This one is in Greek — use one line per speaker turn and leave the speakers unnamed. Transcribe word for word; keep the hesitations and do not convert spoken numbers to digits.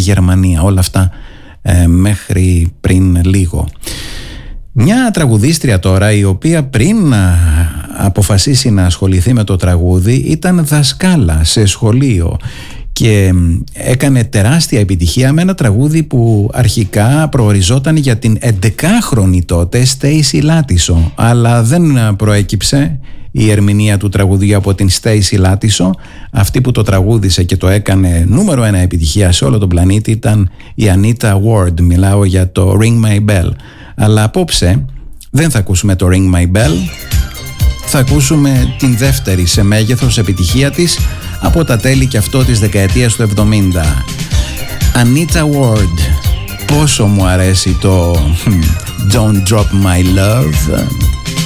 Γερμανία. Όλα αυτά ε, μέχρι πριν λίγο. Μια τραγουδίστρια τώρα, η οποία πριν να αποφασίσει να ασχοληθεί με το τραγούδι ήταν δασκάλα σε σχολείο και έκανε τεράστια επιτυχία με ένα τραγούδι που αρχικά προοριζόταν για την εντεκάχρονη τότε Στέισι Λάτισο, αλλά δεν προέκυψε η ερμηνεία του τραγουδιού από την Στέισι Λάτισο. Αυτή που το τραγούδισε και το έκανε νούμερο ένα επιτυχία σε όλο τον πλανήτη ήταν η Ανίτα Ward. Μιλάω για το Ring My Bell. Αλλά απόψε δεν θα ακούσουμε το Ring My Bell, θα ακούσουμε την δεύτερη σε μέγεθος επιτυχία της από τα τέλη και αυτό της δεκαετίας του εβδομήντα. Anita Ward. Πόσο μου αρέσει το Don't Drop My Love.